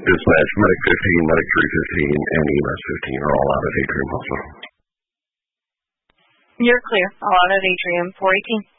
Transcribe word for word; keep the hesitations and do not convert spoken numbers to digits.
Dispatch, Medic fifteen, Medic three fifteen, and E M S fifteen are all out at Atrium Hospital. You're clear. All out at Atrium four eighteen.